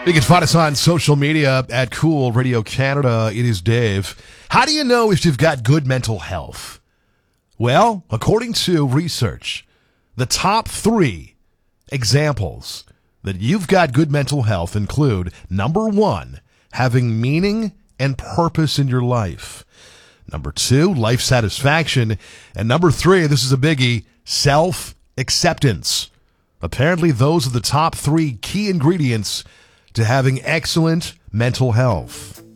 You can find us on social media at Cool Radio Canada. It is Dave. How do you know if you've got good mental health? Well, according to research, the top 3 examples that you've got good mental health include, number 1, having meaning and purpose in your life. Number 2, life satisfaction. And number 3, this is a biggie, self-acceptance. Apparently, those are the top 3 key ingredients to having excellent mental health.